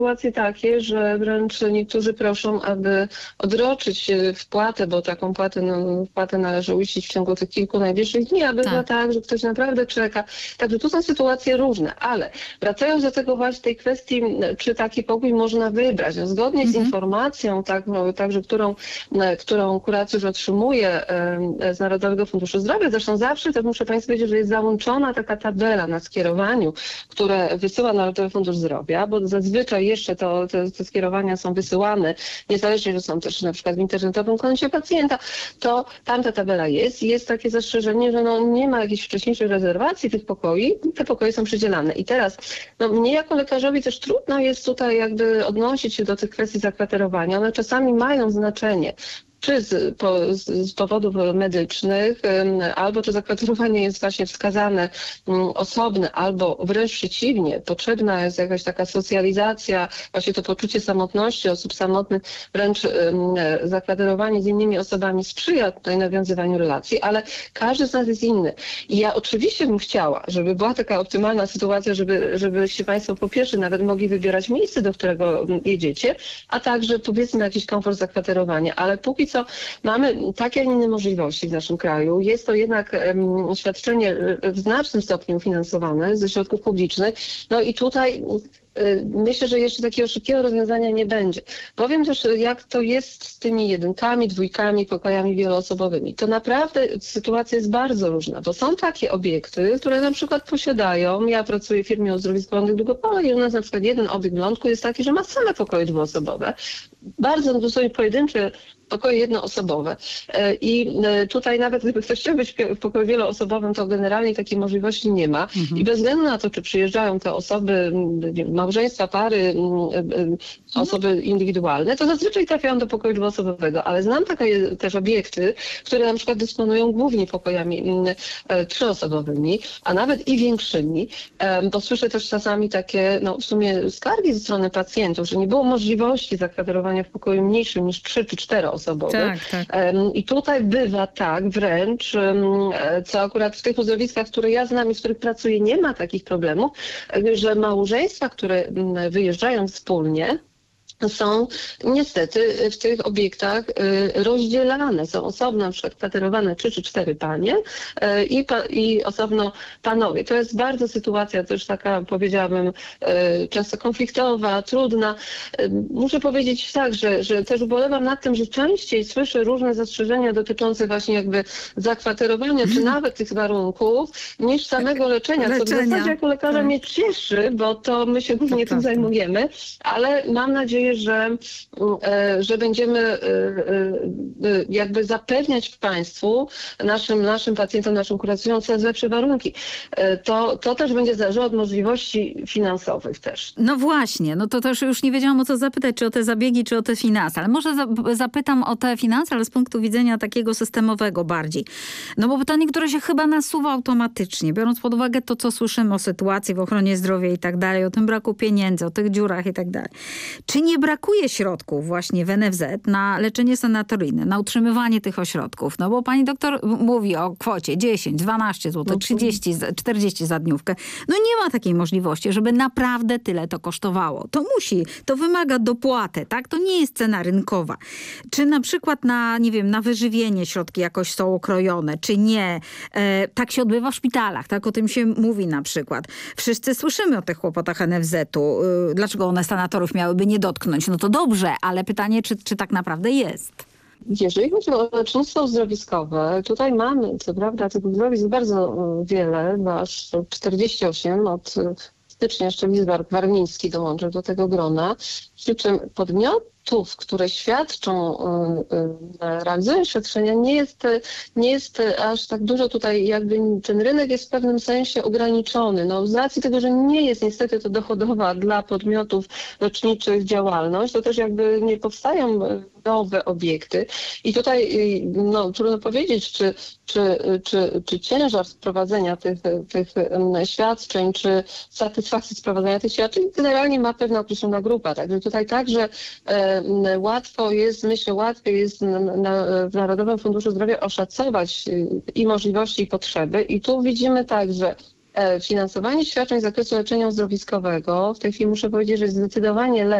sytuacje takie, że wręcz niektórzy proszą, aby odroczyć wpłatę, bo taką wpłatę należy uiścić w ciągu tych kilku najbliższych dni, a bywa tak, że ktoś naprawdę czeka. Także tu są sytuacje różne, ale wracając do tego właśnie tej kwestii, czy taki pokój można wybrać. No, zgodnie z informacją, także którą kuracjusz otrzymuje z Narodowego Funduszu Zdrowia, zresztą zawsze, to muszę Państwu powiedzieć, że jest załączona taka tabela na skierowaniu, które wysyła Narodowy Fundusz Zdrowia, bo zazwyczaj jeszcze te skierowania są wysyłane, niezależnie, że są też na przykład w internetowym koncie pacjenta, to tam ta tabela jest. Jest takie zastrzeżenie, że nie ma jakichś wcześniejszych rezerwacji tych pokoi, te pokoje są przydzielane. I teraz mnie jako lekarzowi też trudno jest tutaj jakby odnosić się do tych kwestii zakwaterowania. One czasami mają znaczenie. Czy z powodów medycznych, albo to zakwaterowanie jest właśnie wskazane osobne, albo wręcz przeciwnie, potrzebna jest jakaś taka socjalizacja, właśnie to poczucie samotności osób samotnych, wręcz zakwaterowanie z innymi osobami sprzyja tutaj nawiązywaniu relacji, ale każdy z nas jest inny. I ja oczywiście bym chciała, żeby była taka optymalna sytuacja, żebyście Państwo po pierwsze nawet mogli wybierać miejsce, do którego jedziecie, a także powiedzmy jakiś komfort zakwaterowania, ale póki co mamy takie, a nie inne możliwości w naszym kraju. Jest to jednak świadczenie w znacznym stopniu finansowane ze środków publicznych. No i tutaj myślę, że jeszcze takiego szybkiego rozwiązania nie będzie. Powiem też, jak to jest z tymi jedynkami, dwójkami, pokojami wieloosobowymi. To naprawdę sytuacja jest bardzo różna, bo są takie obiekty, które na przykład posiadają, ja pracuję w firmie uzdrowiskowej Długopole i u nas na przykład jeden obiekt w Lądku jest taki, że ma same pokoje dwuosobowe. Bardzo dosłownie pojedyncze pokoje jednoosobowe. I tutaj nawet gdyby ktoś chciał być w pokoju wieloosobowym, to generalnie takiej możliwości nie ma. I bez względu na to, czy przyjeżdżają te osoby, małżeństwa, pary, osoby indywidualne, to zazwyczaj trafiają do pokoju dwuosobowego. Ale znam takie też obiekty, które na przykład dysponują głównie pokojami trzyosobowymi, a nawet i większymi. Bo słyszę też czasami takie, w sumie skargi ze strony pacjentów, że nie było możliwości zakwaterowania w pokoju mniejszym niż 3 czy 4 osoby. Tak. I tutaj bywa tak wręcz, co akurat w tych uzdrowiskach, które ja znam i w których pracuję, nie ma takich problemów, że małżeństwa, które wyjeżdżają wspólnie, są niestety w tych obiektach rozdzielane. Są osobno na przykład kwaterowane 3 czy 4 panie i osobno panowie. To jest bardzo sytuacja też taka, powiedziałabym, często konfliktowa, trudna. Muszę powiedzieć tak, że też ubolewam nad tym, że częściej słyszę różne zastrzeżenia dotyczące właśnie jakby zakwaterowania, czy nawet tych warunków, niż samego leczenia. Co w zasadzie jako lekarza mnie cieszy, bo to my się głównie tym zajmujemy, ale mam nadzieję, że będziemy jakby zapewniać Państwu, naszym pacjentom, naszym kuracjom coraz lepsze warunki. To też będzie zależało od możliwości finansowych też. No właśnie, to też już nie wiedziałam o co zapytać, czy o te zabiegi, czy o te finanse. Ale może zapytam o te finanse, ale z punktu widzenia takiego systemowego bardziej. No bo pytanie, które się chyba nasuwa automatycznie, biorąc pod uwagę to, co słyszymy o sytuacji w ochronie zdrowia i tak dalej, o tym braku pieniędzy, o tych dziurach i tak dalej. Czy nie brakuje środków właśnie w NFZ na leczenie sanatoryjne, na utrzymywanie tych ośrodków? No bo pani doktor mówi o kwocie 10, 12 zł, 30, 40 za dniówkę. No nie ma takiej możliwości, żeby naprawdę tyle to kosztowało. To wymaga dopłaty, tak? To nie jest cena rynkowa. Czy na przykład na wyżywienie środki jakoś są okrojone, czy nie? Tak się odbywa w szpitalach, tak? O tym się mówi na przykład. Wszyscy słyszymy o tych kłopotach NFZ-u. Dlaczego one sanatorów miałyby nie dotknąć? No to dobrze, ale pytanie, czy tak naprawdę jest? Jeżeli chodzi o lecznictwo uzdrowiskowe, tutaj mamy, co prawda, tych uzdrowisk bardzo wiele, aż 48 od stycznia jeszcze Lidzbark Warmiński dołączył do tego grona, przy czym podmiotów, które świadczą, realizują świadczenia, nie jest aż tak dużo tutaj, jakby ten rynek jest w pewnym sensie ograniczony. Z racji tego, że nie jest niestety to dochodowa dla podmiotów leczniczych działalność, to też jakby nie powstają nowe obiekty. I tutaj trudno powiedzieć, czy ciężar wprowadzenia tych świadczeń, czy satysfakcji sprowadzania tych świadczeń generalnie ma pewna określona grupa. Także tutaj także łatwiej jest w Narodowym Funduszu Zdrowia oszacować i możliwości, i potrzeby. I tu widzimy tak, że Finansowanie świadczeń z zakresu leczenia uzdrowiskowego w tej chwili muszę powiedzieć, że jest zdecydowanie lepsze